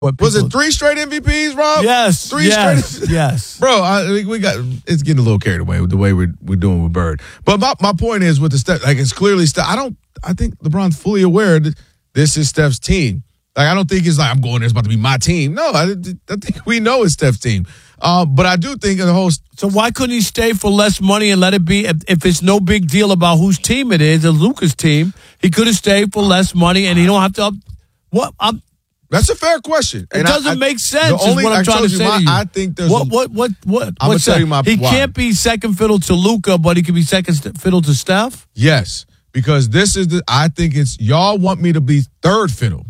Was it 3 straight MVPs, Rob? Yes. Three straight. Yes. Bro, it's getting a little carried away with the way we're doing with Bird. But my point is with the Steph, like it's clearly Steph. I think LeBron's fully aware that this is Steph's team. Like I don't think it's like I'm going there, it's about to be my team. No, I think we know it's Steph's team. But I do think the whole. So why couldn't he stay for less money and let it be? If it's no big deal about whose team it is, it's Luka's team. He could have stayed for less money, and he don't have to. That's a fair question. It doesn't make sense. Is what I'm trying to say to you. I think there's what. I'm gonna tell you my. He why. can't be second fiddle to Luka, but he can be second fiddle to Steph. Yes, because this is I think it's y'all want me to be third fiddle.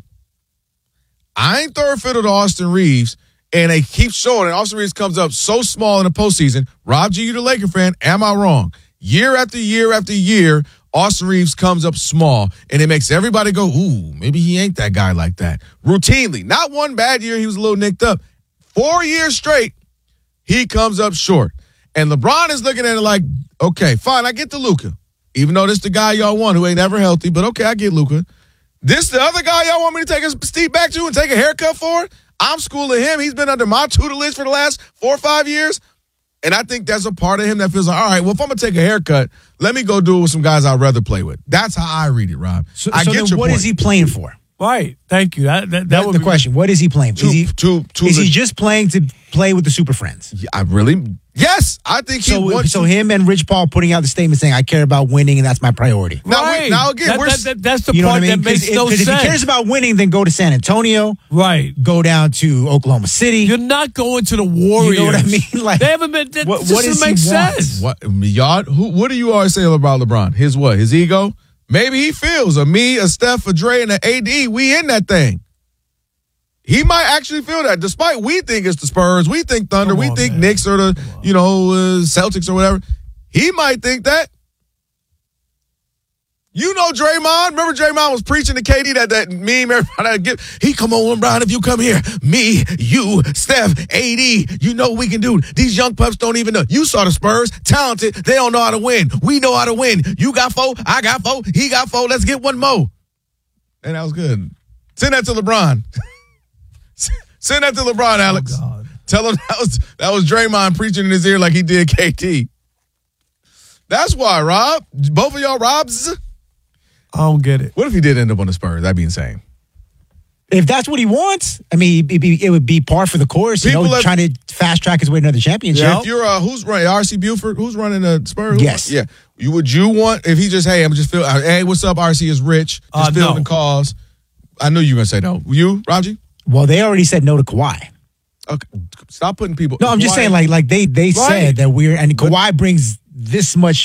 I ain't third fiddle to Austin Reeves, and they keep showing it. Austin Reeves comes up so small in the postseason. Rob G, you the Laker fan. Am I wrong? Year after year after year, Austin Reeves comes up small, and it makes everybody go, ooh, maybe he ain't that guy like that. Routinely. Not one bad year he was a little nicked up. 4 years straight, he comes up short. And LeBron is looking at it like, okay, fine, I get the Luka. Even though this the guy y'all want who ain't ever healthy, but okay, I get Luka. This the other guy y'all want me to take a seat back to and take a haircut for? I'm schooling him. He's been under my tutelage for the last 4 or 5 years. And I think that's a part of him that feels like, all right, well, if I'm going to take a haircut, let me go do it with some guys I'd rather play with. That's how I read it, Rob. I get your what point. Is he playing for? Right. Thank you. That was the question. What is he playing for? Is he just playing to play with the Super Friends? Yes, I think he wants. So him and Rich Paul putting out the statement saying, I care about winning and that's my priority. Now again, that's the part that makes no sense. If he cares about winning, then go to San Antonio. Right. Go down to Oklahoma City. You're not going to the Warriors. You know what I mean? Like, they haven't been. What doesn't make sense. What do you always say about LeBron? His what? His ego? Maybe he feels a Steph, a Dre, and an AD. We in that thing. He might actually feel that, despite we think it's the Spurs, we think Thunder, we think Knicks or the Celtics or whatever. He might think that. You know Draymond. Remember Draymond was preaching to KD that meme everybody give. He come on, Brian, if you come here. Me, you, Steph, AD. You know what we can do. These young pups don't even know. You saw the Spurs. Talented. They don't know how to win. We know how to win. You got 4. I got 4. He got 4. Let's get one more. And that was good. Send that to LeBron. Send that to LeBron, Alex. Oh, God. Tell him that was Draymond preaching in his ear like he did KT. That's why, Rob. Both of y'all Robs. I don't get it. What if he did end up on the Spurs? That'd be insane. If that's what he wants, I mean, it would be par for the course. Trying to fast track his way to another championship. Yeah. If you're who's running RC Buford? Who's running the Spurs? Yes. Yeah. Would you want if he just hey, what's up? RC is rich. Just filling the calls. I knew you were gonna say no. You, Raji? Well, they already said no to Kawhi. Okay, stop putting people. No, I'm just saying, like they said that Kawhi brings this much,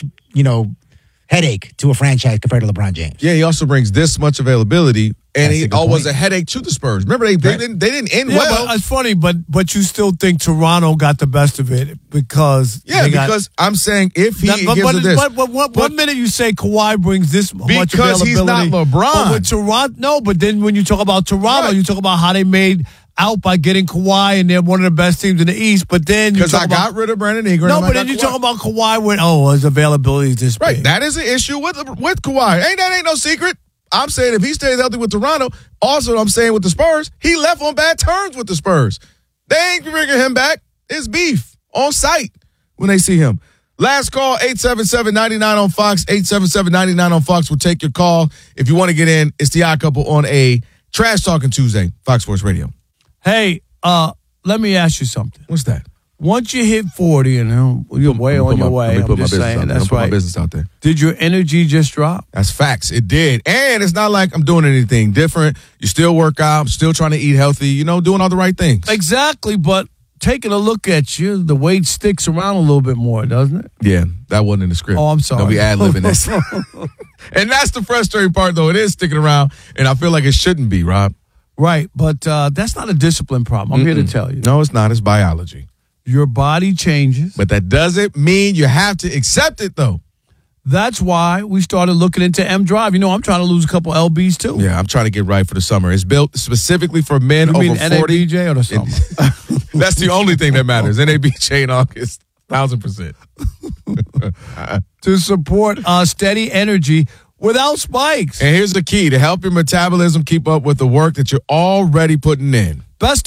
headache to a franchise compared to LeBron James. Yeah, he also brings this much availability, and he was a headache to the Spurs. Remember, they didn't end well. But it's funny, but you still think Toronto got the best of it because because I'm saying if he gives this. But one minute you say Kawhi brings this much availability. Because he's not LeBron. But with Toronto, but then when you talk about Toronto, you talk about how they made out by getting Kawhi, and they're one of the best teams in the East. But then because I got rid of Brandon Ingram. No, but then you talk about Kawhi when his availability is this big. That is an issue with Kawhi. Ain't no secret. I'm saying if he stays healthy with Toronto, also I'm saying with the Spurs, he left on bad terms with the Spurs. They ain't bringing him back. It's beef on site when they see him. Last call, 877-99 on Fox. 877-99 on Fox. We'll take your call. If you want to get in, it's the Odd Couple on a Trash Talking Tuesday, Fox Sports Radio. Hey, let me ask you something. What's that? Once you hit 40 and you're way on your way, I'm just saying, that's right. Put my business out there. Did your energy just drop? That's facts. It did. And it's not like I'm doing anything different. You still work out, still trying to eat healthy, doing all the right things. Exactly, but taking a look at you, the weight sticks around a little bit more, doesn't it? Yeah, that wasn't in the script. Oh, I'm sorry. Don't be ad-libbing that. And that's the frustrating part, though. It is sticking around, and I feel like it shouldn't be, Rob. Right, but that's not a discipline problem. I'm here to tell you. No, it's not. It's biology. Your body changes. But that doesn't mean you have to accept it, though. That's why we started looking into M Drive. I'm trying to lose a couple LBs, too. Yeah, I'm trying to get right for the summer. It's built specifically for men over 40. NABJ or the summer? That's the only thing that matters. NABJ in August, 1,000%. To support steady energy, without spikes. And here's the key to help your metabolism keep up with the work that you're already putting in. Best